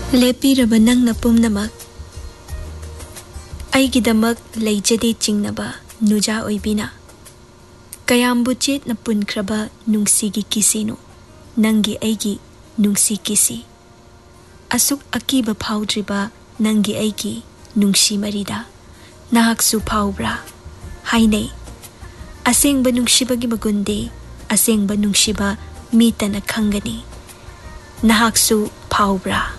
Lepiraba nangna pumnamak Aigidamak leijade chingnaba nuja oibina Kayambu chetna punkraba nungsigi kisino Nangi aigi nungsi kisi Asuk akiba phaudriba nangi aigi nungsi marida Nahaksu phaubra Hainei Asengba nungsibagi magunde Asengba nungshiba mitana khangani Nahaksu phaubra